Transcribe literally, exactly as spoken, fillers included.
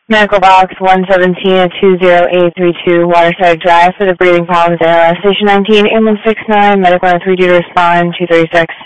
Medical box one seventeen two zero eight three two, Waterside Drive for the breathing problems A L S. Station nineteen, ambulance six nine, medical on three due to respond, two thirty-six.